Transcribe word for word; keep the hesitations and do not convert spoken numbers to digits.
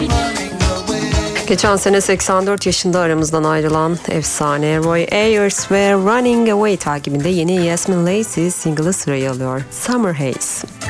Geçen sene seksen dört yaşında aramızdan ayrılan efsane Roy Ayers ve Running Away takibinde yeni Yasmin Lacey single'ı sırayı alıyor. Summer Haze.